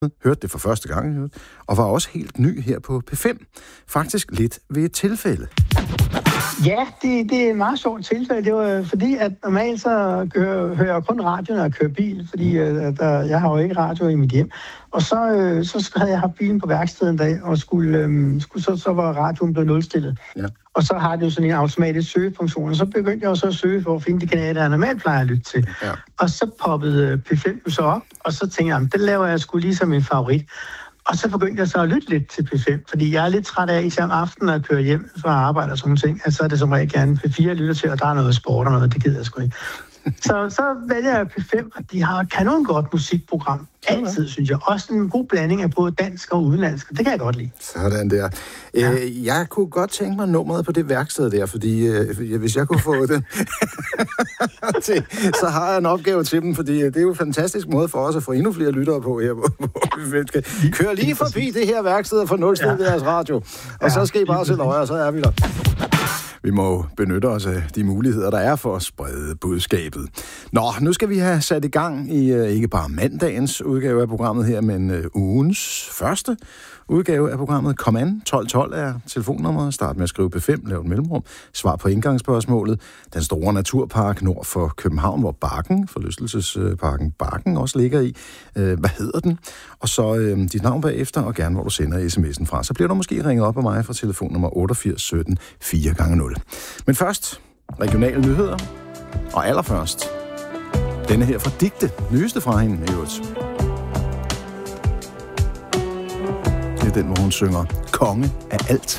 hørte det for første gang, og var også helt ny her på P5. Faktisk lidt ved et tilfælde. Ja, det er et meget sjovt tilfælde. Det var fordi, at normalt så hører jeg kun radio, når jeg kører bil, fordi jeg har jo ikke radio i mit hjem. Og så havde jeg haft bilen på værkstedet en dag, og så var radioen blevet nulstillet. Ja. Og så har det jo sådan en automatisk søgefunktion, og så begyndte jeg også at søge for at finde de kanaler, jeg normalt plejer at lytte til. Ja. Og så poppede P5 så op, og så tænkte jeg, den laver jeg sgu lige som min favorit. Og så begyndte jeg så at lytte lidt til P5, fordi jeg er lidt træt af, især om aftenen, når jeg kører hjem fra arbejde og sådan ting, at så er det som regel gerne P4, jeg lytter til, og der er noget sport og noget, det gider jeg sgu ikke. Så vælger jeg P5, og de har kanon godt musikprogram. Altid, synes jeg. Også en god blanding af både dansk og udenlandsk. Det kan jeg godt lide. Sådan der. Ja. Jeg kunne godt tænke mig nummeret på det værksted der, fordi hvis jeg kunne få det, så har jeg en opgave til dem, fordi det er jo en fantastisk måde for os at få endnu flere lyttere på her, hvor vi skal køre lige forbi det her værksted og få nulstillet deres radio. Og så skal I bare sætte øje, og så er vi der. Vi må benytte os af de muligheder, der er for at sprede budskabet. Nå, nu skal vi have sat i gang i ikke bare mandagens udgave af programmet her, men ugens første udgave af programmet. Kom an, 1212 er telefonnummeret. Start med at skrive P5, lav et mellemrum. Svar på indgangsspørgsmålet. Den store naturpark nord for København, hvor Bakken, forlystelsesparken Bakken også ligger i. Hvad hedder den? Og så dit navn bagefter, og gerne hvor du sender sms'en fra. Så bliver du måske ringet op af mig fra telefonnummer 88 17 4x0. Men først regionale nyheder. Og allerførst denne her fra Digte. Nyeste fra hende i øvrigt. Det er den, hvor hun synger konge af alt.